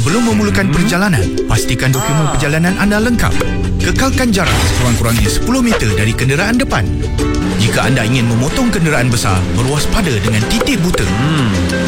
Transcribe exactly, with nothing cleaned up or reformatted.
Sebelum memulakan perjalanan, pastikan dokumen perjalanan anda lengkap. Kekalkan jarak sekurang-kurangnya sepuluh meter dari kenderaan depan. Jika anda ingin memotong kenderaan besar, berwaspada dengan titik buta.